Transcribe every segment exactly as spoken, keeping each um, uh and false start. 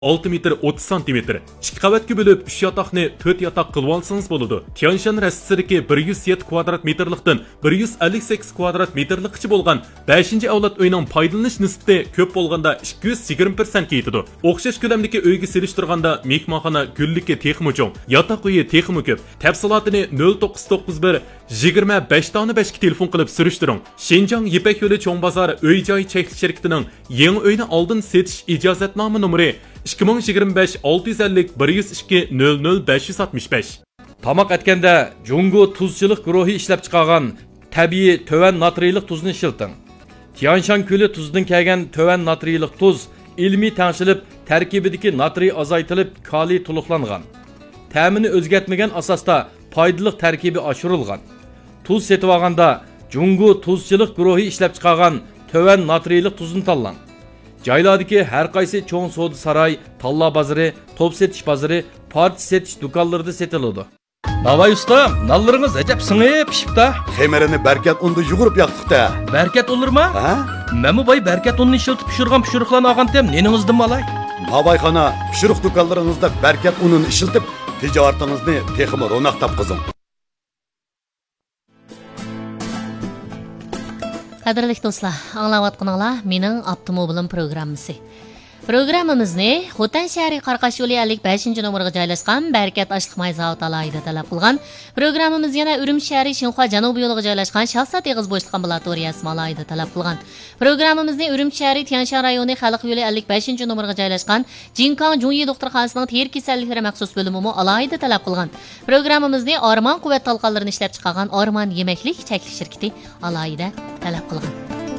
olti metr o'ttiz santimetr. ikki qavatga bo'lib uch yotoqni to'rt yotoq qilib olsangiz bo'ladi. Tianshan rastisidagi bir yuz yetti kvadrat metrlikdan bir yuz ellik sakkiz kvadrat metrlikcha bo'lgan beshinchi avlod uyning foydalanish nisbati ko'p bo'lganda ikki yuz yigirma prosentga yetadi. O'xshash ko'lamdagi uyga selishtirganda mehmonxona gullikka texmi cho'ng, yotoq uyi texmi ko'p. Tafsilotini nol to'qqiz to'qqiz bir yigirma besh besh ga telefon qilib surishtiring. Shenjang Yipak yo'li cho'ng bozor uy-joy cheklik shirkatining yangi uyni oldin setish ijozatnoma nomeri ikki ming yigirma besh olti yuz ellik bir yuz ikki nol nol besh yuz oltmish besh. Tamoq etganda Jungo tuzchilik guruhi ishlab chiqargan tabiiy töven natriylik tuzni ishilting. Tianshan ko'li tuzidan kelgan töven natriylik tuz ilmiy tangshilib, tarkibidagi natriy azaytilib, kaliy to'liqlangan. Ta'mini o'zgartmagan asosda foydali tarkibi oshirilgan. Tuz setib olganda Jungo tuzchilik guruhi ishlab chiqargan töven natriylik tuzni tanlang. Joylardagi har qaysi cho'ng savdo saroy, talla bozori, top setish bozori, parti setish do'konlarida setiladi. Davay ustam, nallaringiz ajab singib pishibdi. Xemerini barkat unda yugurib yoqdiqda. Barkat olurma? Ha? Memu boy barkat unni ishlatib pishirgan pishiriqlarni olgantem, neningizdan malay? Babayxona pishiriq do'konlaringizda barkat unini ishlatib, tijoratingizni texmi ro'naq topqizing. Qadrli do'stlar, anglayotganinglar mening avtomobilim programmasi. Programmamizni Xotan shahri Qarqash yo'li ellik beshinchi nomerga joylashgan Barkat ashliq may zavodi alohida talab qilgan. Programmamiz yana Urumchi shahri Shinxua janubiy yo'liga joylashgan Shahzod Eg'iz bo'shliq ambulatoriyasi alohida talab qilgan. Programmamizni Urumchi shahri Tianshan rayoni Xalq yo'li ellik beshinchi nomerga joylashgan Jinkang Junyi doktorxonasining teri kasalliklari maxsus bo'limi alohida talab qilgan. Programmamizni Arman quvvat talqonlarini ishlab chiqargan Arman yemaklik cheklik shirkati alohida talab qilgan.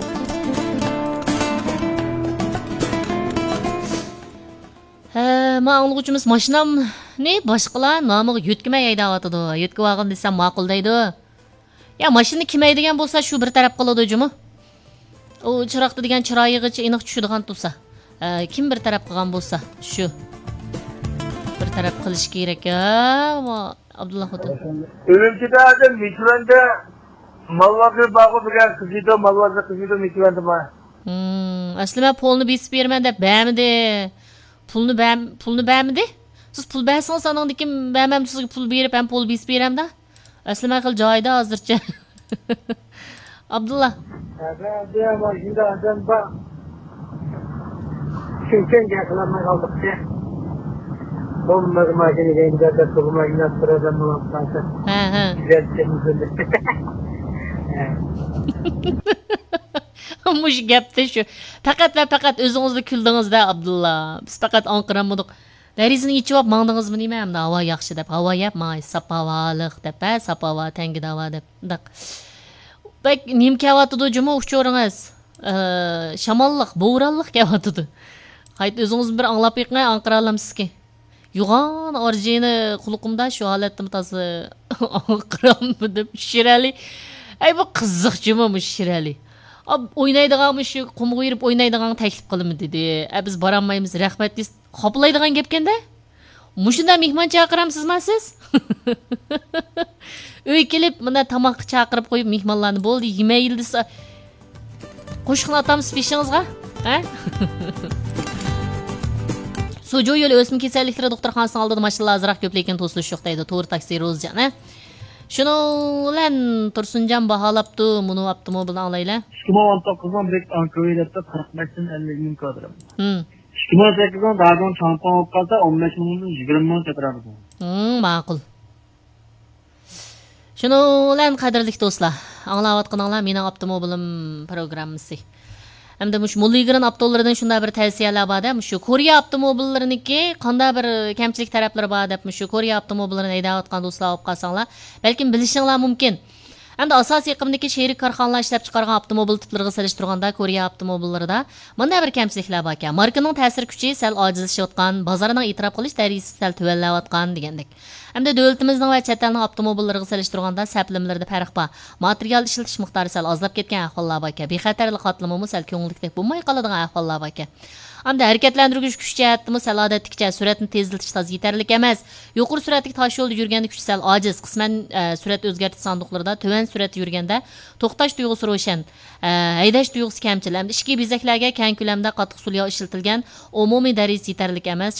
Ma anglag'uchimiz mashinam ne boshqalar nomiga yutkimay haydayotidi. Yutkib olgin desam ma'qul deydi. Ya mashina kim haydagan bo'lsa shu bir taraf qiladi jumi. U chiroqda degan chiroyigacha aniq tushadigan tursa, kim bir taraf qilgan bo'lsa shu bir taraf qilish kerak. Abdullah Xotin. Urumchida adam Michvanda malvaqi bog'i degan qizido, malvaqi qizido Michvanda bor. Hmm, aslida polni besib berman deb bamidi. Pulni bam, pulni bamidi? Siz pul bersangiz anandan kim bamam sizga pul berib, ham pul besib beramda. Aslida qil joyida hozircha. Abdullah. Ada mashina adam bor. Kimken gaplamay qoldik. Bomba mashinaga endi turmagina turadan bo'lsa. Ha, ha. Mush gapda shu. Faqat va faqat o'zingizni kuldingizda Abdullah. Biz faqat onqiranmadik. Darizini ichib olib mangdingizmi deyman, havo yaxshi deb. Havo yapmay, sapavaliq deb, sapava tangi davo deb. Daq. Bak nim kelyotidi juma uchoringiz. Shamolliq, bo'ronliq kelyotidi. Qayt o'zingiz bir anglab yiqmay onqiralamsizki. Yo'g'on orjini quluqimda shu holatda mutasi onqirammi deb shirali. Ay bu qiziq juma bu shirali. Ab o'ynaydiganmi shu qumga yurib o'ynaydigan taklif qilimi dedi. A biz boranmaymiz, rahmat deb qoplaydigan gapkanda. Mushunda mehmon chaqiramsizmi siz? Uy kelib, mana tamoqqa chaqirib qo'yib mehmonlarni bo'ldi, yemayil desa qo'shqin atamiz peshingizga, ha? Sojo yo'li o'smir kasalliklari doktorxonasining oldida mashinalar azroq ko'p lekin to'silish yo'q deydi. To'g'ri taksi Rozjan, ha? Shuni bilan Tursunjon baholabdi, buni avtomobilni olaylar. ikki ming o'n to'qqizdan beri Ankara'da qirq besh dan ellik ming kadrim. Hmm. ikki ming sakkizdan Dagon champon olib qolsa o'n besh mingdan yigirma ming chatiradi. Hmm, ma'qul. Shuni bilan qadrli do'stlar, anglayotganinglar mening avtomobilim programmasi. Hamda mush Mulligran avtolaridan shunday bir tavsiyalar bor deb, shu Koreya avtomobillariniki qanday bir kamchilik taraflari bor deb, shu Koreya avtomobillarini haydayotgan do'stlar olib qolsanglar, balkim bilishinglar mumkin. Hamda asosiy qimdagi sherik korxonalar ishlab chiqargan avtomobil tiplariga solishtirganda Koreya avtomobillarida bunday bir kamchiliklar bor ekan. Markaning ta'sir kuchi sal ojizlashayotgan, bozorining e'tirof qilish darajasi sal tuvallayotgan degandek. Hamda davlatimizning va chet elning avtomobillariga solishtirganda saplimlarda farq bor. Material ishlatish miqdori sal ozlab ketgan ahvollar bor ekan. Bexatarlik qatlamimi sal ko'ngillikdek bo'lmay qoladigan ahvollar bor ekan. Hamda harakatlantirgich kuch jihatdimi sal odatdikcha suratni tezlatish taz yetarlik emas. Yuqori suratli tosh yo'lda yurganda kuch sal ojiz. Qisman surat o'zgartirish sanduqlarida to'van suratda yurganda to'xtash tuyg'usi ro'shan, haydash tuyg'usi kamchil. Hamda ichki bezaklarga keng ko'lamda qattiq sulyo ishlatilgan umumiy darajada yetarlik emas.